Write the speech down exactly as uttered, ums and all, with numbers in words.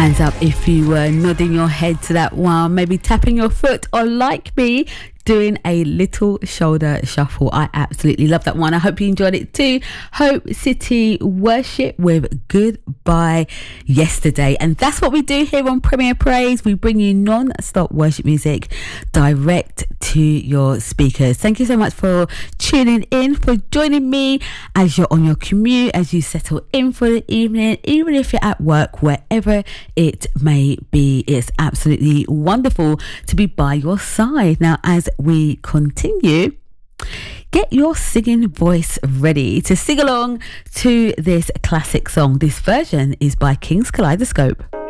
Hands up if you were nodding your head to that one, maybe tapping your foot, or like me, doing a little shoulder shuffle. I absolutely love that one. I hope you enjoyed it too. Hope City Worship with Goodbye Yesterday. And that's what we do here on Premier Praise. We bring you non-stop worship music direct to your speakers. Thank you so much for tuning in, for joining me as you're on your commute, as you settle in for the evening, even if you're at work, wherever it may be. It's absolutely wonderful to be by your side. Now, as we continue, get your singing voice ready to sing along to this classic song. This version is by King's Kaleidoscope.